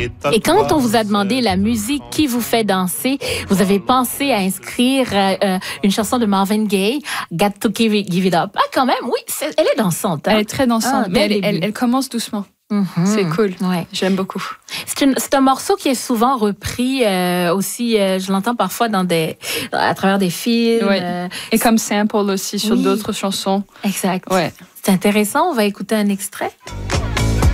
Et quand on vous a demandé la musique qui vous fait danser, vous avez pensé à inscrire une chanson de Marvin Gaye, Got to Give It Up. Ah, quand même, oui, elle est dansante. Hein? Elle est très dansante, mais elle commence doucement. C'est cool, j'aime beaucoup. C'est un morceau qui est souvent repris aussi, je l'entends parfois à travers des films. Et comme sample aussi sur d'autres chansons. Exact. Ouais. C'est intéressant, on va écouter un extrait.